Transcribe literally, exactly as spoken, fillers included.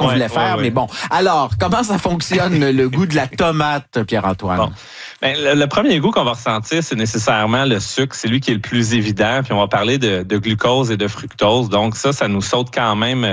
qu'on ouais, voulait faire, ouais, mais ouais. bon. Alors, comment ça fonctionne, le goût de la tomate, Pierre-Antoine? Bon. Ben, le, le premier goût qu'on va ressentir, c'est nécessairement le sucre. C'est lui qui est le plus évident. Puis on va parler de, de glucose et de fructose. Donc ça, ça nous saute quand même